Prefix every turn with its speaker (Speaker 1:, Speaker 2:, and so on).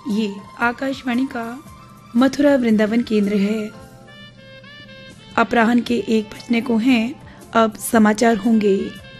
Speaker 1: ये आकाशवाणी का मथुरा वृंदावन केंद्र है। अपराह्न के 1 बजने को हैं, अब समाचार होंगे।